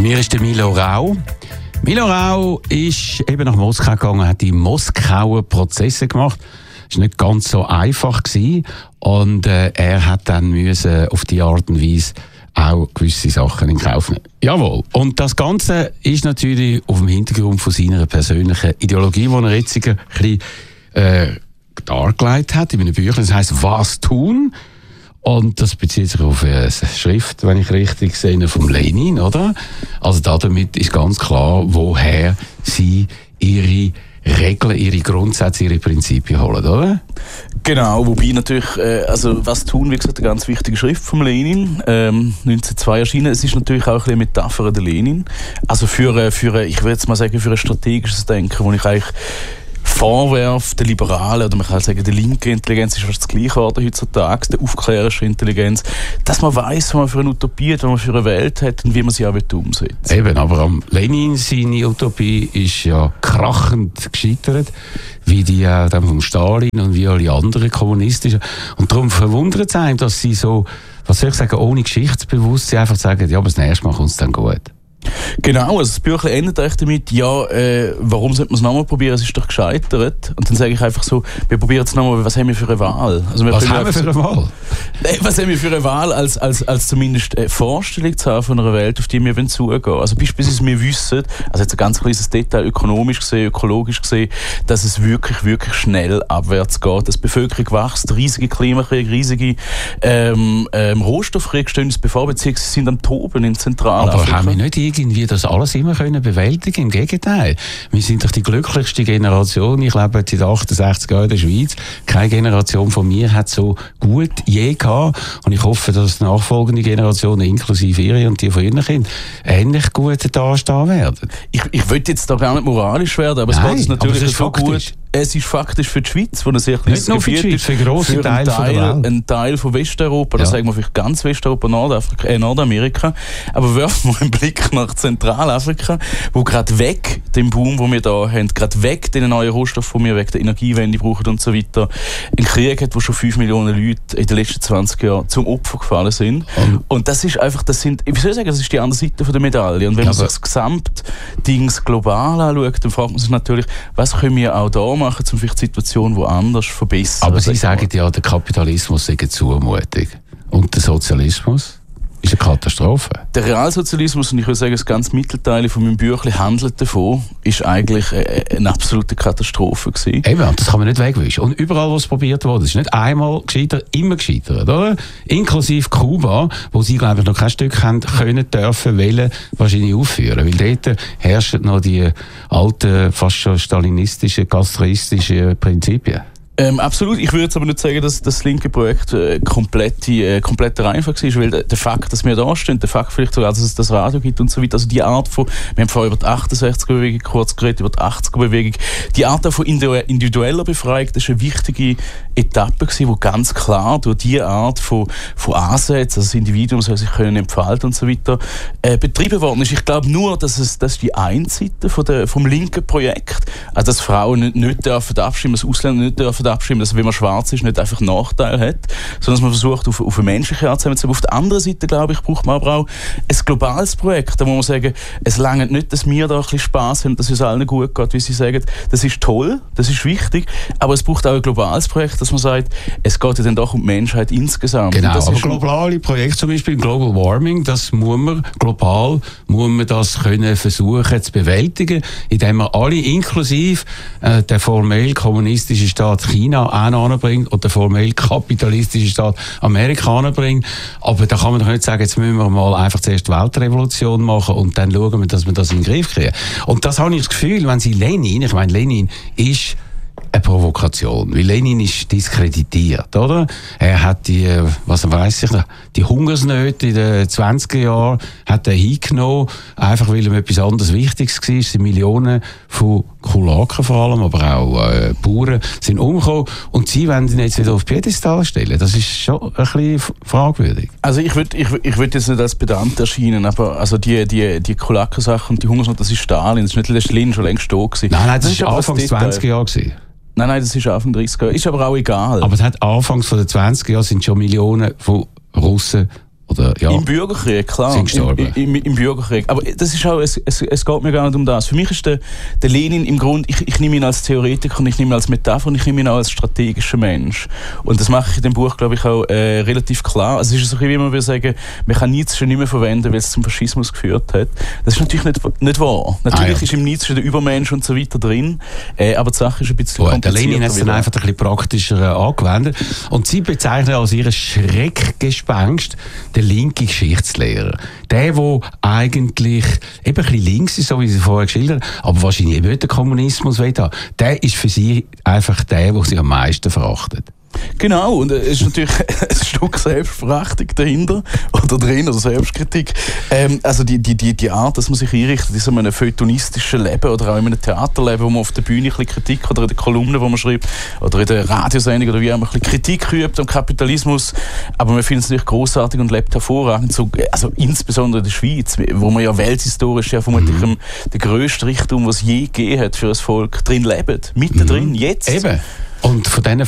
mir ist der Milo Rau. Milo Rau ist eben nach Moskau gegangen, hat die Moskauer Prozesse gemacht. Das war nicht ganz so einfach gewesen. Und er hat dann müssen auf die Art und Weise auch gewisse Sachen in Kauf nehmen. Jawohl. Und das Ganze ist natürlich auf dem Hintergrund von seiner persönlichen Ideologie, die er jetzt ein bisschen dargelegt hat in einem Büchlein. Das heisst «Was tun?». Und das bezieht sich auf eine Schrift, wenn ich richtig sehe, von Lenin, oder? Also damit ist ganz klar, woher sie ihre Regeln, ihre Grundsätze, ihre Prinzipien holen, oder? Genau, wobei natürlich, also «Was tun?», wie gesagt, eine ganz wichtige Schrift von Lenin, 1902 erschienen. Es ist natürlich auch ein bisschen eine Metapher der Lenin. Also für ich würde jetzt mal sagen, für ein strategisches Denken, wo ich eigentlich vorwerfe, der liberale, oder man kann sagen, der linke Intelligenz ist fast das gleiche Wort heutzutage, der aufklärerische Intelligenz, dass man weiss, was man für eine Utopie hat, was man für eine Welt hat und wie man sie auch umsetzen will. Eben, aber am Lenin seine Utopie ist ja krachend gescheitert, wie die dann von Stalin und wie alle anderen kommunistischen. Und darum verwundert es einen, dass sie so, was soll ich sagen, ohne Geschichtsbewusstsein einfach sagen, ja, aber das nächste Mal kommt es dann gut. Genau, also das Büchlein endet eigentlich damit, ja, warum sollte man es nochmal probieren, es ist doch gescheitert. Und dann sage ich einfach so, wir probieren es nochmal, was haben wir für eine Wahl? Also was haben wir für eine Wahl? Was haben wir für eine Wahl, als zumindest eine Vorstellung zu haben von einer Welt, auf die wir zugehen wollen? Also beispielsweise wir wissen, also jetzt ein ganz kleines Detail, ökonomisch gesehen, ökologisch gesehen, dass es wirklich, wirklich schnell abwärts geht. Dass die Bevölkerung wächst, riesige Klimakriege, riesige Rohstoffkriege stehen uns bevor, beziehungsweise sind am Toben in Zentralafrika. Aber haben wir nicht irgendwie das alles immer können bewältigen? Im Gegenteil. Wir sind doch die glücklichste Generation. Ich lebe seit 68 Jahren in der Schweiz. Keine Generation von mir hat so gut je gehabt. Und ich hoffe, dass nachfolgende Generationen, inklusive ihre und die von ihren Kindern, ähnlich gut dastehen werden. Ich will jetzt da gar nicht moralisch werden, aber es geht uns natürlich so gut. Es ist faktisch für die Schweiz, wo ein sehr kleines Gebiet ist, für grosse Teile von der Welt. Ein Teil von Westeuropa, das sagen wir vielleicht ganz Westeuropa, Nordamerika. Aber werfen wir einen Blick nach Zentralafrika, wo gerade weg dem Boom, den wir da haben, gerade weg den neuen Rohstoff, den wir wegen der Energiewende brauchen und so weiter, einen Krieg hat, wo schon 5 Millionen Leute in den letzten 20 Jahren zum Opfer gefallen sind. Und das ist einfach, das ist die andere Seite von der Medaille. Und wenn man sich das Gesamtdings global anschaut, dann fragt man sich natürlich, was können wir auch da machen, um vielleicht die Situation woanders zu verbessern. Aber Sie sagen ja, der Kapitalismus sei eine Zumutung. Und der Sozialismus ist eine Katastrophe. Der Realsozialismus, und ich würde sagen, das ganze Mittelteil von meinem Büchlein handelt davon, ist eigentlich eine absolute Katastrophe gewesen. Eben, das kann man nicht wegwischen. Und überall, wo es probiert wurde, ist nicht einmal gescheitert, immer gescheitert, oder? Inklusive Kuba, wo Sie, glaube ich, noch kein Stück haben können, dürfen, wollen, wahrscheinlich aufführen. Weil dort herrschen noch die alten, fast schon stalinistischen, kastristischen Prinzipien. Absolut. Ich würde jetzt aber nicht sagen, dass das linke Projekt kompletter Reinfall war, weil der Fakt, dass wir da stehen, der Fakt vielleicht sogar, dass es das Radio gibt und so weiter, also die Art von, wir haben vorher über die 68er-Bewegung kurz geredet, über die 80er-Bewegung, die Art von individueller Befreiung, das ist eine wichtige Etappe gewesen, wo ganz klar durch die Art von Ansätzen, also das Individuum soll sich können entfalten und so weiter, betrieben worden ist. Ich glaube nur, dass ist die eine Seite vom linken Projekt, also dass Frauen nicht dürfen abstimmen, dass Ausländer nicht dürfen abstimmen, dass wenn man schwarz ist, nicht einfach Nachteil hat, sondern dass man versucht, auf eine menschliche Art zusammenzukommen. Auf der anderen Seite, glaube ich, braucht man aber auch ein globales Projekt, da muss man sagen, es reicht nicht, dass wir da ein bisschen Spass haben, dass es allen gut geht, wie Sie sagen, das ist toll, das ist wichtig, aber es braucht auch ein globales Projekt, dass man sagt, es geht ja dann doch um die Menschheit insgesamt. Genau, das aber globale Projekte, zum Beispiel Global Warming, das muss man das können versuchen zu bewältigen, indem man alle, inklusive der formell kommunistische Staat China anbringt und der formell kapitalistische Staat Amerika anbringt. Aber da kann man doch nicht sagen, jetzt müssen wir mal einfach zuerst die Weltrevolution machen und dann schauen wir, dass wir das in den Griff kriegen. Und das habe ich das Gefühl, wenn Sie Lenin ist eine Provokation, weil Lenin ist diskreditiert, oder? Er hat die Hungersnöte in den 20er Jahren hat er hingenommen, einfach weil ihm etwas anderes Wichtiges war. Es sind Millionen von Kulaken vor allem, aber auch Bauern sind umgekommen und sie wollen ihn jetzt wieder auf Piedestal stellen. Das ist schon ein bisschen fragwürdig. Also ich würd jetzt nicht als pedant erscheinen, aber also die Kulakensache und die Hungersnot, das ist Stalin, das ist nicht Stalin schon längst da gewesen. Nein, das war Anfang 20er Jahre gewesen. Nein, das ist Anfang 30er Jahre. Ist aber auch egal. Aber es hat Anfangs von den 20er Jahren sind schon Millionen von Russen Oder, ja, im Bürgerkrieg, klar. Sind gestorben. Im Bürgerkrieg. Aber das ist auch, es geht mir gar nicht um das. Für mich ist der Lenin im Grunde, ich nehme ihn als Theoretiker und ich nehme ihn als Metapher und ich nehme ihn auch als strategischer Mensch. Und das mache ich in dem Buch, glaube ich, auch relativ klar. Also es ist so, wie man würde sagen, man kann Nietzsche nicht mehr verwenden, weil es zum Faschismus geführt hat. Das ist natürlich nicht wahr. Natürlich ist im Nietzsche der Übermensch und so weiter drin, aber die Sache ist ein bisschen komplizierter. Der Lenin hat es dann einfach ein bisschen praktischer angewendet. Und sie bezeichnen als ihr Schreckgespenst der linke Geschichtslehrer. Der eigentlich eben ein bisschen links ist, so wie Sie vorher geschildert haben, aber wahrscheinlich eben der Kommunismus will haben. Der ist für Sie einfach der sie am meisten verachtet. Genau, und es ist natürlich ein Stück Selbstverachtung dahinter, oder drin, also Selbstkritik. Also die Art, dass man sich einrichtet in so einem feuilletonistischen Leben oder auch in einem Theaterleben, wo man auf der Bühne ein bisschen Kritik oder in der Kolumne, wo man schreibt, oder in der Radiosendung oder wie auch immer, ein bisschen Kritik übt am Kapitalismus, aber man findet es natürlich grossartig und lebt hervorragend, so, also insbesondere in der Schweiz, wo man ja welthistorisch ja vermutlich der grösste Reichtum, was es je gegeben hat für ein Volk, drin lebt, mittendrin, jetzt. Eben. Und von diesen